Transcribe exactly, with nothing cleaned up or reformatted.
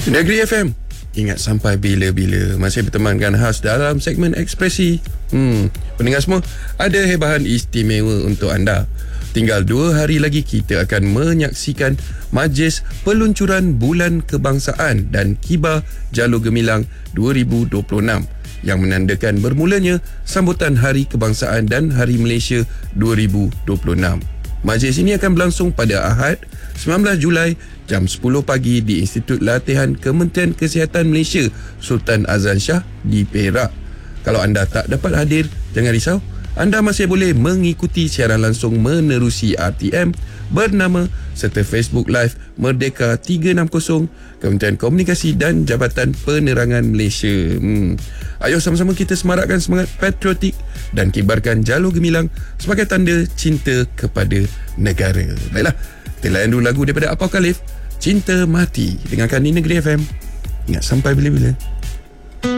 Negeri F M, ingat sampai bila-bila. Masih bertemankan khas dalam segmen ekspresi. Hmm, pendengar semua, ada hebahan istimewa untuk anda. Tinggal dua hari lagi kita akan menyaksikan Majlis Peluncuran Bulan Kebangsaan dan Kibar Jalur Gemilang dua ribu dua puluh enam yang menandakan bermulanya sambutan Hari Kebangsaan dan Hari Malaysia dua ribu dua puluh enam. Majlis ini akan berlangsung pada Ahad sembilan belas Julai jam sepuluh pagi di Institut Latihan Kementerian Kesihatan Malaysia Sultan Azlan Shah di Perak. Kalau anda tak dapat hadir, jangan risau. Anda masih boleh mengikuti siaran langsung menerusi R T M bernama serta Facebook Live Merdeka tiga enam kosong Kementerian Komunikasi dan Jabatan Penerangan Malaysia. Hmm. Ayo sama-sama kita semarakkan semangat patriotik dan kibarkan jalur gemilang sebagai tanda cinta kepada negara. Baiklah, kita layan dulu lagu daripada Apocalypse, Cinta Mati. Dengarkan di Negeri F M. Ingat sampai bila-bila.